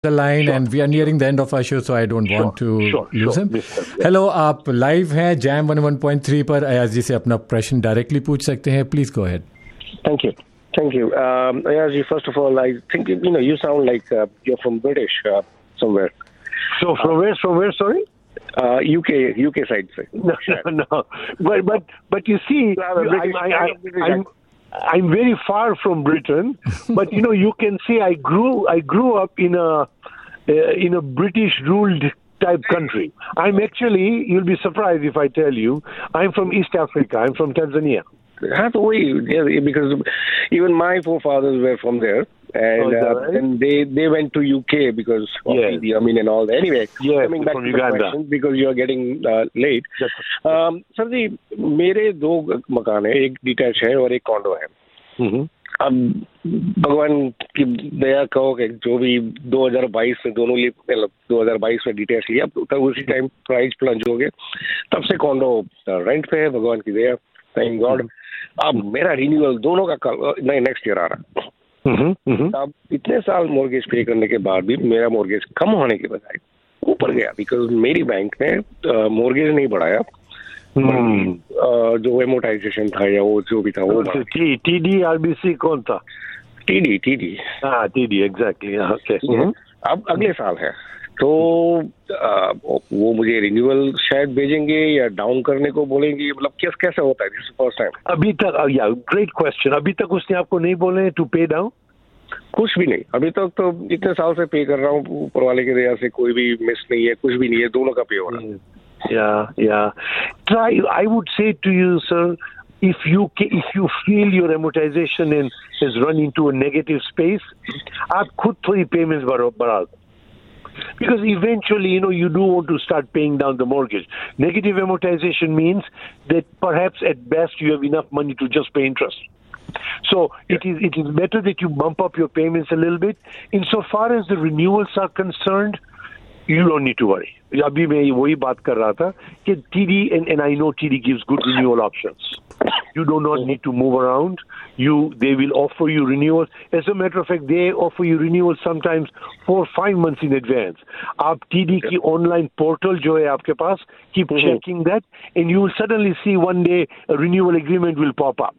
the line and we are nearing the end of our show, so I don't want to lose him. Hello, आप live हैं Jam 101.3 पर अयाज जी से अपना प्रश्न directly पूछ सकते हैं. Please go ahead. Thank you. Ayaz ji, first of all, I think you sound like you're from British somewhere. So from where? Sorry. UK side. No. But you see, I'm very far from Britain, but you can see I grew up in a British ruled type country. I'm actually, you'll be surprised if I tell you, I'm from East Africa. I'm from Tanzania. Because even my forefathers were from there, and they went to UK because of the Amin and all that. Anyway, coming back to the question, because you are getting late. Sir जी, मेरे दो मकान है, एक detach है और एक condor है. अब भगवान की दया कहो कि जो भी 2022 में दोनों लिए, मतलब 2022 में डिटैच लिया, तब उसी टाइम प्राइस प्लंज हो गए, तब से कॉन्डो रेंट पे है. भगवान की दया, थैंक गॉड. अब मेरा रिन्यूअल दोनों का नेक्स्ट ईयर आ रहा है. अब इतने साल मोर्गेज पे करने के बाद भी मेरा मोर्गेज कम होने के बजाय ऊपर गया, बिकॉज मेरी बैंक ने मोर्गेज नहीं बढ़ाया. जो एमोटाइजेशन था या वो जो भी था वो TD RBC कौन था? TD exactly. अब अगले साल है, तो वो मुझे रिन्यूअल शायद भेजेंगे या डाउन करने को बोलेंगे, मतलब कैसे होता है? This is first time. अभी तक ग्रेट क्वेश्चन. अभी तक उसने आपको नहीं बोले टू पे डाउन? कुछ भी नहीं अभी तक. तो इतने साल से पे कर रहा हूँ, ऊपर वाले की दया से कोई भी मिस नहीं है, कुछ भी नहीं है, दोनों का पे हो रहा है. Try. I would say to you, sir, if you feel your amortization has run into a negative space, आप खुद थोड़ी payments बढ़ा दो. Because eventually, you do want to start paying down the mortgage. Negative amortization means that perhaps at best you have enough money to just pay interest. So it is better that you bump up your payments a little bit. Insofar as the renewals are concerned, you don't need to worry. अभी मैं वही बात कर रहा था कि TD and I know TD gives good renewal options. You do not need to move around. They will offer you renewals. As a matter of fact, they offer you renewals sometimes 4-5 months in advance. आप TD की online portal जो है आपके पास, keep checking that, and you will suddenly see one day a renewal agreement will pop up.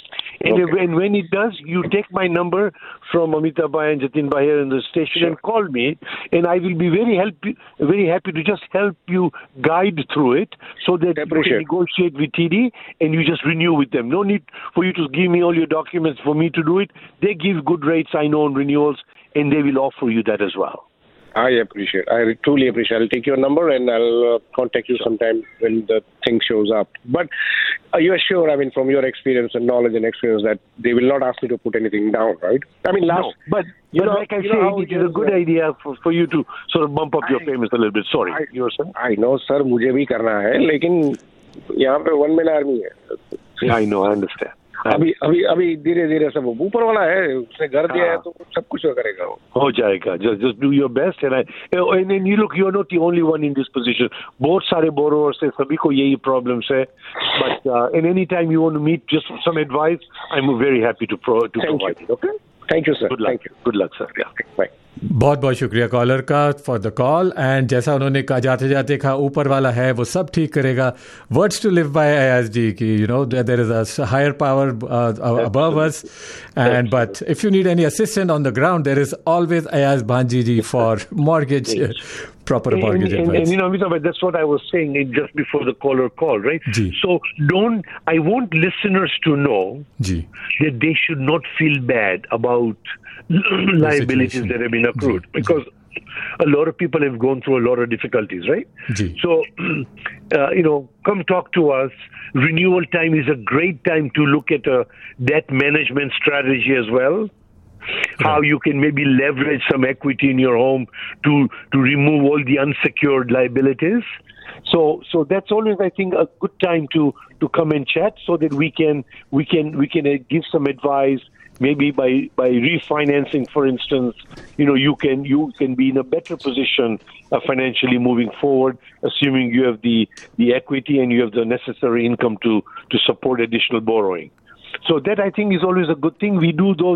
And when it does, you take my number from Amitabh Bhai and Jatin Bhai here in the station and call me, and I will be very happy to just help you guide through it so that you can negotiate with TD and you just renew with them. No need for you to give me all your documents for me to do it. They give good rates, I know, on renewals, and they will offer you that as well. I truly appreciate. I'll take your number and I'll contact you sometime when the thing shows up. But are you sure, I mean, from your experience and knowledge and experience, that they will not ask me to put anything down, right? I mean, but like I say, it is a good idea for you to sort of bump up your payments a little bit. Sorry, you were saying? I know, sir, मुझे भी करना है, लेकिन यहाँ पे one man army है. I know, I understand. अभी धीरे सब ऊपर वाला है, उसने घर दिया है तो सब कुछ करेगा. हो जाएगा. Just do your best, and then you look, you are not the only one in this position. बहुत सारे borrowers हैं, सभी को यही problems है. But and any time you want to meet, just some advice, I'm very happy to provide it. Okay. Thank you, sir. Good luck, sir. Yeah. Bye. बहुत बहुत शुक्रिया कॉलर का फॉर द कॉल. एंड जैसा उन्होंने कहा, जाते जाते कहा, ऊपर वाला है वो सब ठीक करेगा. Words to live by Ayaz जी की, there is a higher power above us, and but if you need any assistant on the ground, there is always Ayaz भांजी जी for mortgage, proper mortgage advice. And Amitabh, that's what I was saying just before the caller called, right? So I want listeners to know that they should not feel bad about liabilities that have been accrued, because a lot of people have gone through a lot of difficulties, right? So, come talk to us. Renewal time is a great time to look at a debt management strategy as well. How you can maybe leverage some equity in your home to remove all the unsecured liabilities. So that's always, I think, a good time to come and chat so that we can give some advice. Maybe by refinancing, for instance, you can be in a better position financially moving forward, assuming you have the equity and you have the necessary income to support additional borrowing. So that, I think, is always a good thing. We do those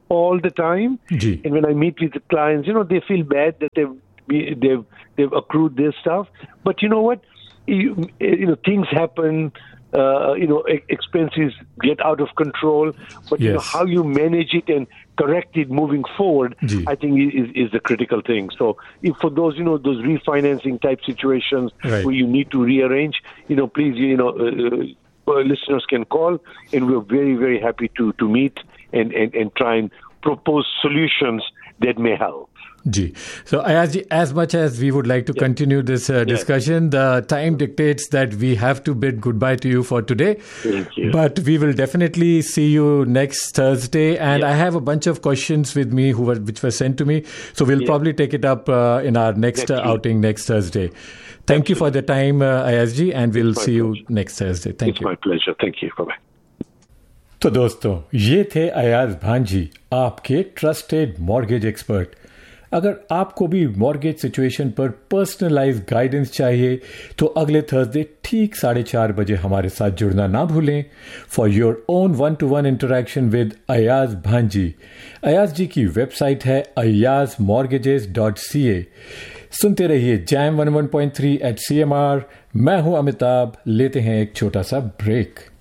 all the time. Gee. And when I meet with the clients, they feel bad that they've accrued this stuff. But you know what? Things happen. Expenses get out of control. But yes. How you manage it and correct it moving forward, I think is the critical thing. So if for those those refinancing type situations where you need to rearrange, please listeners can call, and we're very, very happy to meet and try and propose solutions that may help. Ji. So, Ayaz, as much as we would like to continue this discussion, the time dictates that we have to bid goodbye to you for today. Thank you. But we will definitely see you next Thursday. And I have a bunch of questions with me which were sent to me. So we'll probably take it up in our next outing next Thursday. Thank you for the time, Ayaz ji, and we'll see you next Thursday. Thank you. It's my pleasure. Thank you. Bye-bye. तो दोस्तों, ये थे अयाज भांजी, आपके trusted mortgage expert. अगर आपको भी mortgage situation पर पर्सनलाइज्ड गाइडेंस चाहिए तो अगले थर्सडे ठीक 4:30 बजे हमारे साथ जुड़ना ना भूलें for your own 1-to-1 interaction with Ayaz भांजी। अयाज जी की वेबसाइट है ayazmortgages.ca। सुनते रहिए जैम 101.3 at CMR। मैं हूं अमिताभ। लेते हैं एक छोटा सा ब्रेक।